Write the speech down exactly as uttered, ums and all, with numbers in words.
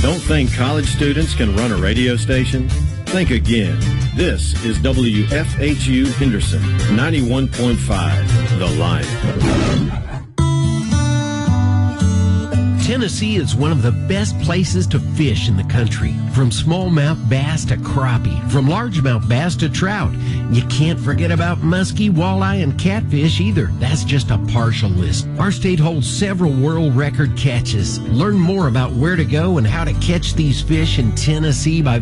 Don't think college students can run a radio station? Think again. This is W F H U Henderson, ninety-one point five, The Line. Tennessee is one of the best places to fish in the country. From smallmouth bass to crappie, from largemouth bass to trout. You can't forget about muskie, walleye, and catfish either. That's just a partial list. Our state holds several world record catches. Learn more about where to go and how to catch these fish in Tennessee by